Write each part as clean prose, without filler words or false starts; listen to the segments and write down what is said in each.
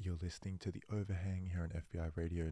You're listening to The Overhang here on FBI Radio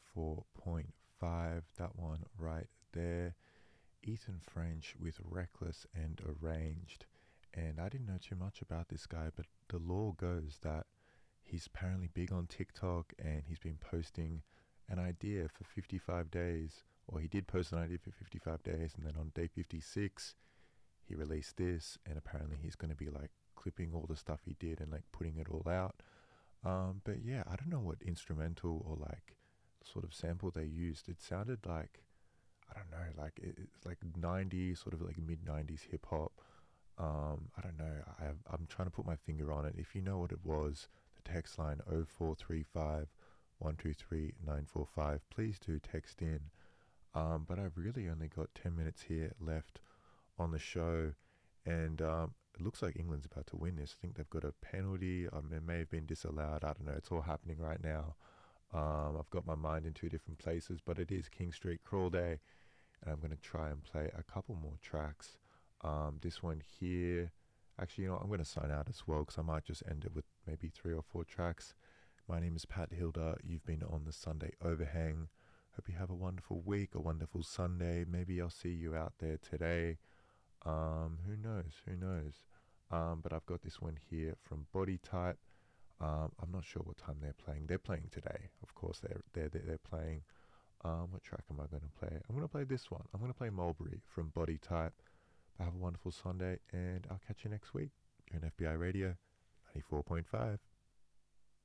94.5. That one right there. Ethan French with Reckless and Arranged. And I didn't know too much about this guy, but the lore goes that he's apparently big on TikTok and he's been posting an idea for 55 days. Or he did post an idea for 55 days, and then on day 56, he released this, and apparently he's going to be like clipping all the stuff he did and like putting it all out. But yeah, I don't know what instrumental or like sort of sample they used. It sounded like, I don't know, like it's like 90s, sort of like mid 90s hip hop. I don't know. I'm trying to put my finger on it. If you know what it was, the text line 0435 123 945. Please do text in. But I've really only got 10 minutes here left on the show, and it looks like England's about to win this. I think they've got a penalty. It may have been disallowed. I don't know. It's all happening right now. I've got my mind in two different places, but it is King Street Crawl Day, and I'm going to try and play a couple more tracks. This one here, actually, you know what, I'm going to sign out as well, because I might just end it with maybe 3 or 4 tracks. My name is Pat Hilda. You've been on the Sunday Overhang. Hope you have a wonderful week, a wonderful Sunday. Maybe I'll see you out there today. Who knows? But I've got this one here from Body Type. I'm not sure what time they're playing. They're playing today, of course. They're playing. What track am I going to play? I'm going to play this one. I'm going to play Mulberry from Body Type. Have a wonderful Sunday, and I'll catch you next week. You're on FBI Radio 94.5.